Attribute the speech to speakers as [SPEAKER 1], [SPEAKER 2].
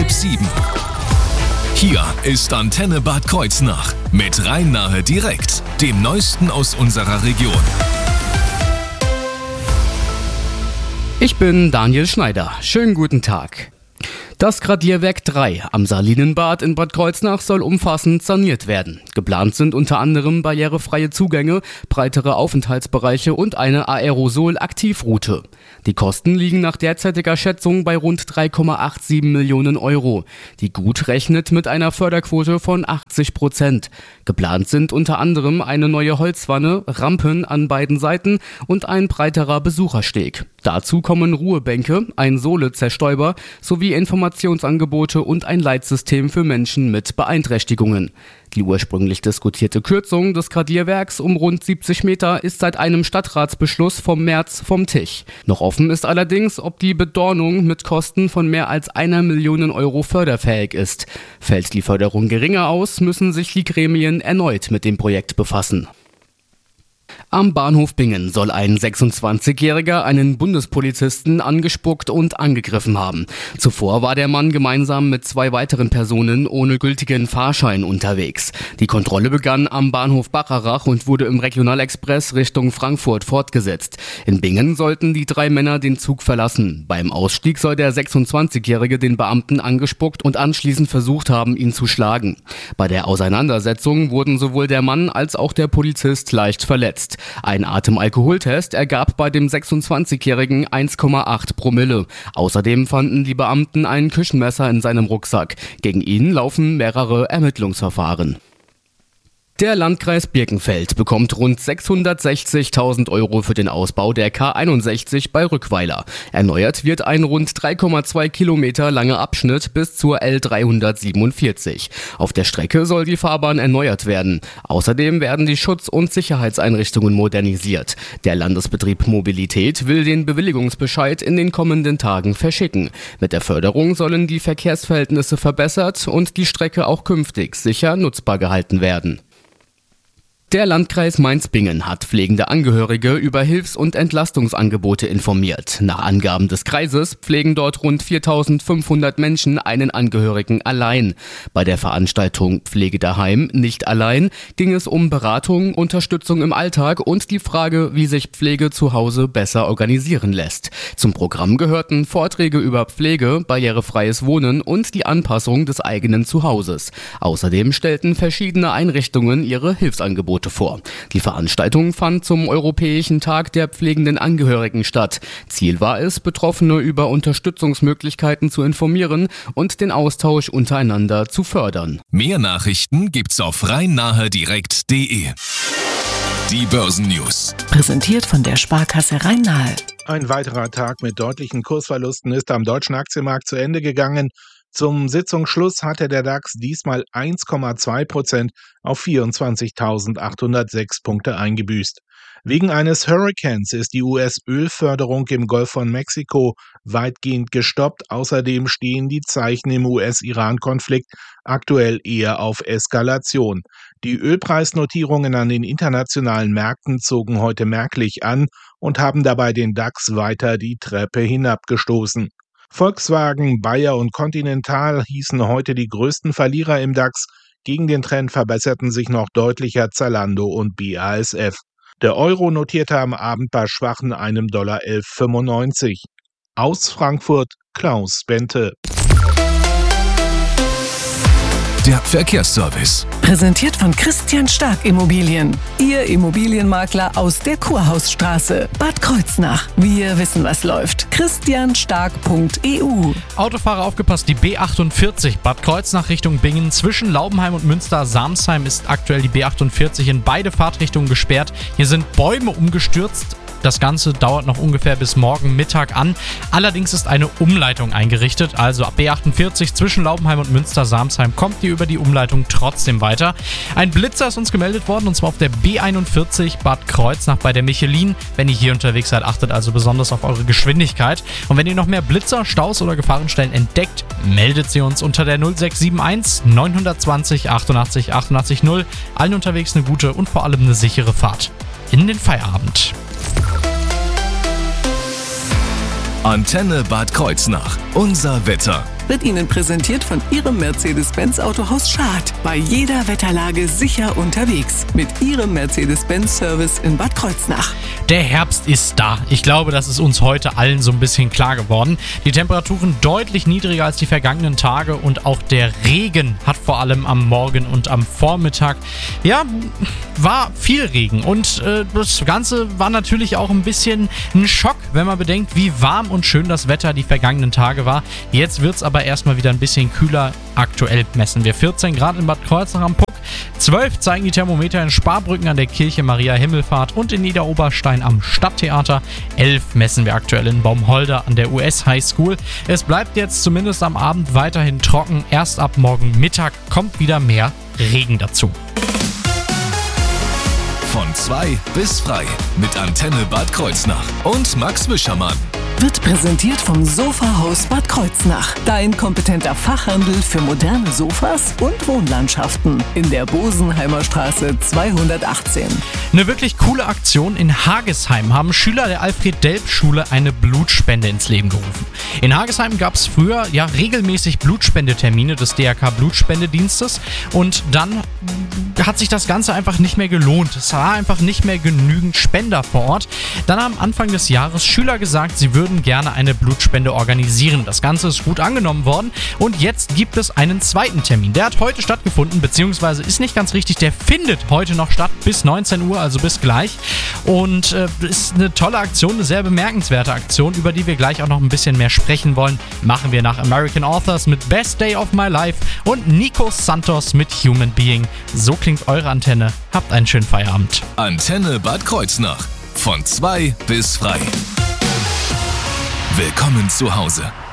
[SPEAKER 1] ab 7. Hier ist Antenne Bad Kreuznach mit Rhein-Nahe direkt, dem Neuesten aus unserer Region.
[SPEAKER 2] Ich bin Daniel Schneider. Schönen guten Tag. Das Gradierwerk 3 am Salinenbad in Bad Kreuznach soll umfassend saniert werden. Geplant sind unter anderem barrierefreie Zugänge, breitere Aufenthaltsbereiche und eine Aerosol-Aktivroute. Die Kosten liegen nach derzeitiger Schätzung bei rund 3,87 Millionen Euro. Die Gut rechnet mit einer Förderquote von 80%. Geplant sind unter anderem eine neue Holzwanne, Rampen an beiden Seiten und ein breiterer Besuchersteg. Dazu kommen Ruhebänke, ein Sohlezerstäuber sowie Informationsangebote und ein Leitsystem für Menschen mit Beeinträchtigungen. Die ursprünglich diskutierte Kürzung des Gradierwerks um rund 70 Meter ist seit einem Stadtratsbeschluss vom März vom Tisch. Noch offen ist allerdings, ob die Bedornung mit Kosten von mehr als 1 Million Euro förderfähig ist. Fällt die Förderung geringer aus, müssen sich die Gremien erneut mit dem Projekt befassen. Am Bahnhof Bingen soll ein 26-Jähriger einen Bundespolizisten angespuckt und angegriffen haben. Zuvor war der Mann gemeinsam mit 2 weiteren Personen ohne gültigen Fahrschein unterwegs. Die Kontrolle begann am Bahnhof Bacharach und wurde im Regionalexpress Richtung Frankfurt fortgesetzt. In Bingen sollten die 3 Männer den Zug verlassen. Beim Ausstieg soll der 26-Jährige den Beamten angespuckt und anschließend versucht haben, ihn zu schlagen. Bei der Auseinandersetzung wurden sowohl der Mann als auch der Polizist leicht verletzt. Ein Atemalkoholtest ergab bei dem 26-Jährigen 1,8 Promille. Außerdem fanden die Beamten ein Küchenmesser in seinem Rucksack. Gegen ihn laufen mehrere Ermittlungsverfahren. Der Landkreis Birkenfeld bekommt rund 660.000 Euro für den Ausbau der K61 bei Rückweiler. Erneuert wird ein rund 3,2 Kilometer langer Abschnitt bis zur L347. Auf der Strecke soll die Fahrbahn erneuert werden. Außerdem werden die Schutz- und Sicherheitseinrichtungen modernisiert. Der Landesbetrieb Mobilität will den Bewilligungsbescheid in den kommenden Tagen verschicken. Mit der Förderung sollen die Verkehrsverhältnisse verbessert und die Strecke auch künftig sicher nutzbar gehalten werden. Der Landkreis Mainz-Bingen hat pflegende Angehörige über Hilfs- und Entlastungsangebote informiert. Nach Angaben des Kreises pflegen dort rund 4.500 Menschen einen Angehörigen allein. Bei der Veranstaltung Pflege daheim, nicht allein, ging es um Beratung, Unterstützung im Alltag und die Frage, wie sich Pflege zu Hause besser organisieren lässt. Zum Programm gehörten Vorträge über Pflege, barrierefreies Wohnen und die Anpassung des eigenen Zuhauses. Außerdem stellten verschiedene Einrichtungen ihre Hilfsangebote vor. Die Veranstaltung fand zum Europäischen Tag der pflegenden Angehörigen statt. Ziel war es, Betroffene über Unterstützungsmöglichkeiten zu informieren und den Austausch untereinander zu fördern.
[SPEAKER 1] Mehr Nachrichten gibt's auf rhein-nahe-direkt.de. Die Börsennews.
[SPEAKER 3] Präsentiert von der Sparkasse Rhein-Nahe.
[SPEAKER 4] Ein weiterer Tag mit deutlichen Kursverlusten ist am deutschen Aktienmarkt zu Ende gegangen. Zum Sitzungsschluss hatte der DAX diesmal 1,2% auf 24.806 Punkte eingebüßt. Wegen eines Hurrikans ist die US-Ölförderung im Golf von Mexiko weitgehend gestoppt. Außerdem stehen die Zeichen im US-Iran-Konflikt aktuell eher auf Eskalation. Die Ölpreisnotierungen an den internationalen Märkten zogen heute merklich an und haben dabei den DAX weiter die Treppe hinabgestoßen. Volkswagen, Bayer und Continental hießen heute die größten Verlierer im DAX. Gegen den Trend verbesserten sich noch deutlicher Zalando und BASF. Der Euro notierte am Abend bei schwachen $1,1195. Aus Frankfurt Klaus Bente.
[SPEAKER 1] Der Verkehrsservice.
[SPEAKER 3] Präsentiert von Christian Stark Immobilien. Ihr Immobilienmakler aus der Kurhausstraße. Bad Kreuznach. Wir wissen, was läuft. christianstark.eu.
[SPEAKER 5] Autofahrer aufgepasst, die B48 Bad Kreuznach Richtung Bingen. Zwischen Laubenheim und Münster-Samsheim ist aktuell die B48 in beide Fahrtrichtungen gesperrt. Hier sind Bäume umgestürzt. Das Ganze dauert noch ungefähr bis morgen Mittag an. Allerdings ist eine Umleitung eingerichtet. Also ab B48 zwischen Laubenheim und Münster-Samsheim kommt ihr über die Umleitung trotzdem weiter. Ein Blitzer ist uns gemeldet worden, und zwar auf der B41 Bad Kreuznach bei der Michelin. Wenn ihr hier unterwegs seid, achtet also besonders auf eure Geschwindigkeit. Und wenn ihr noch mehr Blitzer, Staus oder Gefahrenstellen entdeckt, meldet sie uns unter der 0671 920 88 88 0. Allen unterwegs eine gute und vor allem eine sichere Fahrt in den Feierabend.
[SPEAKER 1] Antenne Bad Kreuznach. Unser Wetter.
[SPEAKER 3] wird Ihnen präsentiert von Ihrem Mercedes-Benz Autohaus Schad. Bei jeder Wetterlage sicher unterwegs mit Ihrem Mercedes-Benz-Service in Bad Kreuznach.
[SPEAKER 5] Der Herbst ist da. Ich glaube, das ist uns heute allen so ein bisschen klar geworden. Die Temperaturen deutlich niedriger als die vergangenen Tage und auch der Regen hat vor allem am Morgen und am Vormittag, war viel Regen. Und das Ganze war natürlich auch ein bisschen ein Schock, wenn man bedenkt, wie warm und schön das Wetter die vergangenen Tage war. Jetzt wird es aber erstmal wieder ein bisschen kühler. Aktuell messen wir 14 Grad in Bad Kreuznach am Puck. 12 zeigen die Thermometer in Sparbrücken an der Kirche Maria Himmelfahrt und in Niederoberstein am Stadttheater. 11 messen wir aktuell in Baumholder an der US High School. Es bleibt jetzt zumindest am Abend weiterhin trocken. Erst ab morgen Mittag kommt wieder mehr Regen dazu.
[SPEAKER 1] Von 2 bis frei mit Antenne Bad Kreuznach und Max Wischermann.
[SPEAKER 3] Wird präsentiert vom Sofahaus Bad Kreuznach. Dein kompetenter Fachhandel für moderne Sofas und Wohnlandschaften. In der Bosenheimer Straße 218.
[SPEAKER 5] Eine wirklich coole Aktion. In Hagesheim haben Schüler der Alfred-Delp-Schule eine Blutspende ins Leben gerufen. In Hagesheim gab es früher regelmäßig Blutspendetermine des DRK-Blutspendedienstes und dann hat sich das Ganze einfach nicht mehr gelohnt. Es war einfach nicht mehr genügend Spender vor Ort. Dann haben Anfang des Jahres Schüler gesagt, sie würden gerne eine Blutspende organisieren. Das Ganze ist gut angenommen worden und jetzt gibt es einen zweiten Termin. Der hat heute stattgefunden, beziehungsweise ist nicht ganz richtig, der findet heute noch statt bis 19 Uhr, also bis gleich. Und ist eine tolle Aktion, eine sehr bemerkenswerte Aktion, über die wir gleich auch noch ein bisschen mehr sprechen wollen. Machen wir nach American Authors mit Best Day of My Life und Nico Santos mit Human Being. So klingt eure Antenne. Habt einen schönen Feierabend.
[SPEAKER 1] Antenne Bad Kreuznach. Von 2 bis frei. Willkommen zu Hause.